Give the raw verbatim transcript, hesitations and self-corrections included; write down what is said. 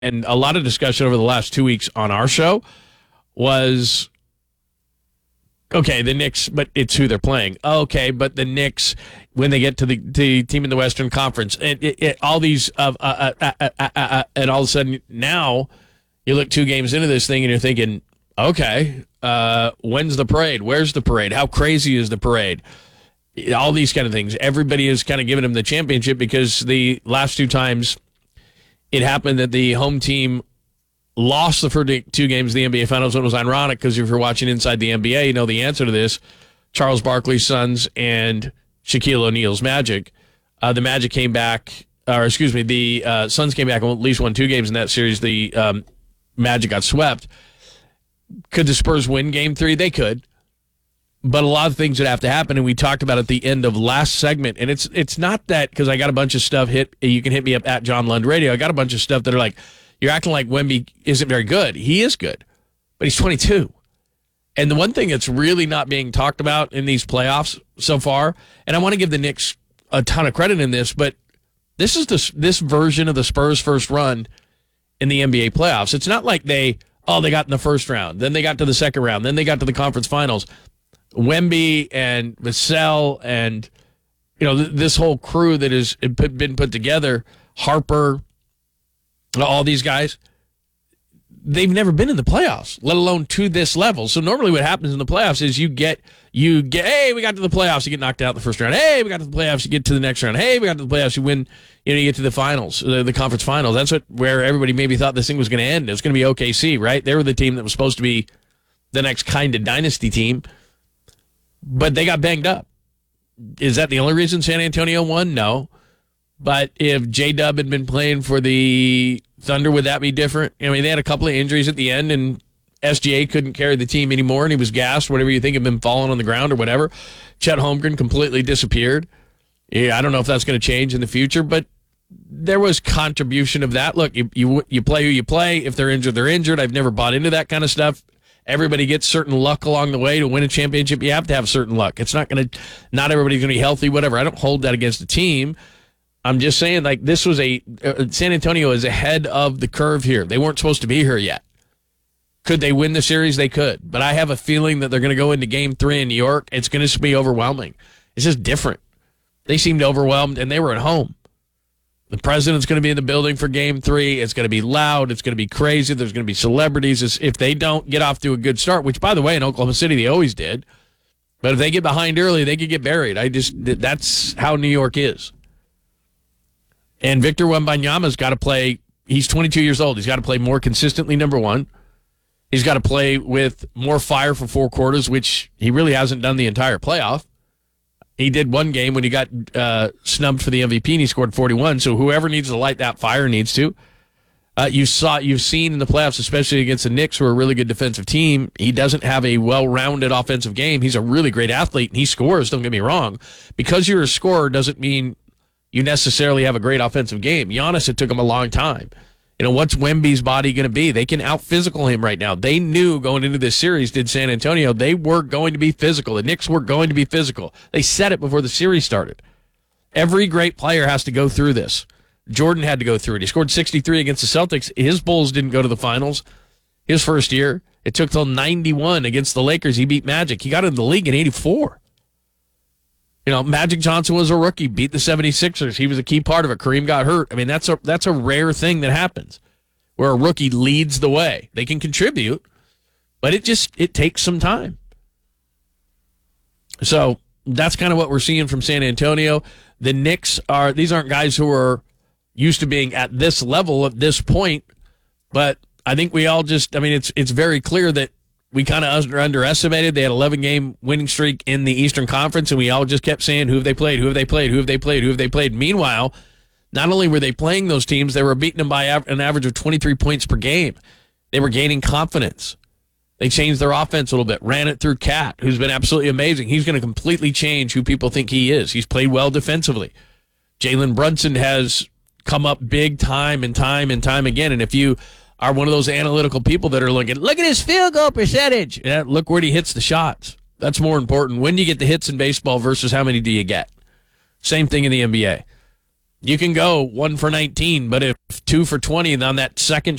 and a lot of discussion over the last two weeks on our show was, okay, the Knicks, but it's who they're playing. Okay, but the Knicks, when they get to the, the team in the Western Conference, and it, it, all these, uh, uh, uh, uh, uh, uh, and all of a sudden now you look two games into this thing and you're thinking, okay, uh, when's the parade? Where's the parade? How crazy is the parade? All these kind of things. Everybody is kind of giving them the championship because the last two times it happened that the home team lost the first two games of the N B A Finals. It was ironic because if you're watching Inside the N B A, you know the answer to this. Charles Barkley's Suns and Shaquille O'Neal's Magic. Uh, the Magic came back, or excuse me, the uh, Suns came back and at least won two games in that series. The um, Magic got swept. Could the Spurs win game three? They could. But a lot of things would have to happen, and we talked about at the end of last segment. And it's it's not that, because I got a bunch of stuff hit. You can hit me up at John Lund Radio. I got a bunch of stuff that are like, you're acting like Wemby isn't very good. He is good, but he's twenty-two. And the one thing that's really not being talked about in these playoffs so far, and I want to give the Knicks a ton of credit in this, but this is the, this version of the Spurs' first run in the N B A playoffs. It's not like they, oh, they got in the first round, then they got to the second round, then they got to the conference finals. Wemby and Vassell and, you know, th- this whole crew that has been put together, Harper, all these guys, they've never been in the playoffs, let alone to this level. So normally what happens in the playoffs is you get, you get, hey, we got to the playoffs, you get knocked out in the first round. Hey, we got to the playoffs, you get to the next round. Hey, we got to the playoffs, you win, you know, you get to the finals, the, the conference finals. That's what where everybody maybe thought this thing was going to end. It was going to be O K C, right? They were the team that was supposed to be the next kind of dynasty team. But they got banged up. Is that the only reason San Antonio won? No. But if J-Dub had been playing for the Thunder, would that be different? I mean, they had a couple of injuries at the end, and S G A couldn't carry the team anymore, and he was gassed, whatever you think of him falling on the ground or whatever. Chet Holmgren completely disappeared. Yeah, I don't know if that's going to change in the future, but there was contribution of that. Look, you, you you play who you play. If they're injured, they're injured. I've never bought into that kind of stuff. Everybody gets certain luck along the way. To win a championship, you have to have certain luck. It's not going to, not everybody's going to be healthy, whatever. I don't hold that against the team. I'm just saying, like, this was a, uh, San Antonio is ahead of the curve here. They weren't supposed to be here yet. Could they win the series? They could. But I have a feeling that they're going to go into game three in New York. It's going to be overwhelming. It's just different. They seemed overwhelmed, and they were at home. The president's going to be in the building for game three. It's going to be loud. It's going to be crazy. There's going to be celebrities. It's, if they don't get off to a good start, which, by the way, in Oklahoma City, they always did. But if they get behind early, they could get buried. I just, that's how New York is. And Victor Wembanyama's got to play. He's twenty-two years old. He's got to play more consistently, number one. He's got to play with more fire for four quarters, which he really hasn't done the entire playoff. He did one game when he got uh, snubbed for the M V P, and he scored forty-one. So whoever needs to light that fire needs to. Uh, you saw, you've seen in the playoffs, especially against the Knicks, who are a really good defensive team. He doesn't have a well-rounded offensive game. He's a really great athlete, and he scores. Don't get me wrong. Because you're a scorer doesn't mean you necessarily have a great offensive game. Giannis, it took him a long time. You know, what's Wemby's body going to be? They can out-physical him right now. They knew going into this series, did San Antonio, they were going to be physical. The Knicks were going to be physical. They said it before the series started. Every great player has to go through this. Jordan had to go through it. He scored sixty-three against the Celtics. His Bulls didn't go to the finals his first year. It took till ninety-one against the Lakers. He beat Magic. He got into the league in eighty-four. You know, Magic Johnson was a rookie, beat the seventy-sixers. He was a key part of it. Kareem got hurt. I mean, that's a that's a rare thing that happens where a rookie leads the way. They can contribute, but it just it takes some time. So that's kind of what we're seeing from San Antonio. The Knicks are, these aren't guys who are used to being at this level at this point, but I think we all just, I mean, it's it's very clear that we kind of under, underestimated. They had an eleven-game winning streak in the Eastern Conference, and we all just kept saying, who have they played, who have they played, who have they played, who have they played. Meanwhile, not only were they playing those teams, they were beating them by an average of twenty-three points per game. They were gaining confidence. They changed their offense a little bit, ran it through Cat, who's been absolutely amazing. He's going to completely change who people think he is. He's played well defensively. Jalen Brunson has come up big time and time and time again, and if you are one of those analytical people that are looking, look at his field goal percentage. Yeah, look where he hits the shots. That's more important. When do you get the hits in baseball versus how many do you get? Same thing in the N B A. You can go one for nineteen, but if two for twenty on that second